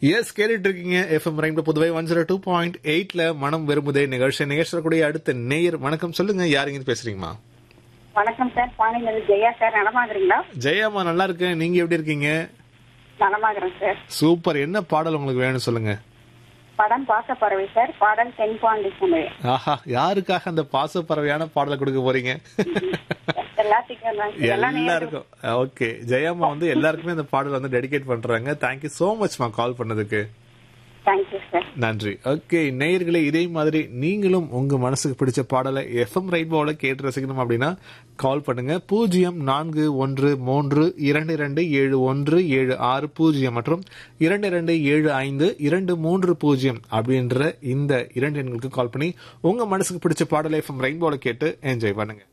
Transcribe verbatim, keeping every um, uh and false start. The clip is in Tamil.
எஸ் கேட்டுட்டு இருக்கீங்க FM rainbow Puduvai one zero two point எயிட்ல மனம் விரும்புதே நிகழ்ச்சி நிகழ்ச்சியக்கூடிய அடுத்த நேயர் வணக்கம் சொல்லுங்க, யாருங்க பேசுறீங்கம்மா? வணக்கம் சார், பாண்டியன் ஜெயா சார், நலமாகறீங்களா? ஜெயாமா நல்லா இருக்கேன், நீங்க எப்படி இருக்கீங்க? நலமாகறேன் சார். சூப்பர், என்ன பாடல் உங்களுக்கு வேணும் சொல்லுங்க. படம் பாசப்பறவை சார், பாடல் தென் பாண்டி தமிழ். ஆஹா, யாருக்காக அந்த பாசப்பறவையான பாடலை கொடுக்க போறீங்க? எல்லாருக்கும். ஓகே, ஜெயாமா வந்து எல்லாருக்குமே அந்த பாடல் வந்து டெடிகேட் பண்றாங்க. தேங்க்யூ சோ மச்மா கால் பண்ணதுக்கு. நன்றி. ஓகே நேயர்களே, இதே மாதிரி நீங்களும் உங்க மனசுக்கு பிடிச்ச பாடலை எஃப்எம் ரெயின்போல கேட்டு ரசிக்கணும் அப்படின்னா கால் பண்ணுங்க. பூஜ்ஜியம் நான்கு ஒன்று மூன்று இரண்டு இரண்டு ஏழு ஒன்று ஏழு ஆறு பூஜ்ஜியம் மற்றும் இரண்டு இரண்டு ஏழு ஐந்து இரண்டு மூன்று பூஜ்ஜியம் அப்படின்ற இந்த இரண்டு எண்களுக்கு கால் பண்ணி உங்க மனசுக்கு பிடிச்ச பாடலை எஃப்எம் ரெயின்போல கேட்டு என்ஜாய் பண்ணுங்க.